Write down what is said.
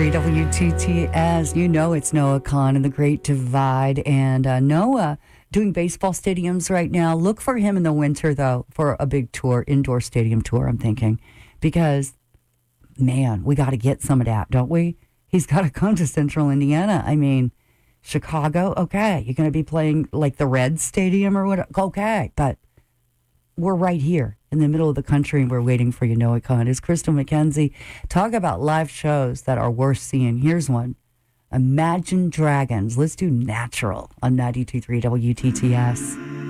92.3 WTTS. You know it's Noah Khan in the Great Divide. And Noah doing baseball stadiums right now. Look for him in the winter, though, for a big tour, indoor stadium tour, I'm thinking. Because, man, we got to get some of that, don't we? He's got to come to Central Indiana. I mean, Chicago, okay. You're going to be playing like the Reds Stadium or what? Okay, but we're right here in the middle of the country and we're waiting for you, Noah Khan. It's Crystal McKenzie. Talk about live shows that are worth seeing. Here's one. Imagine Dragons. Let's do Natural on 92.3 WTTS.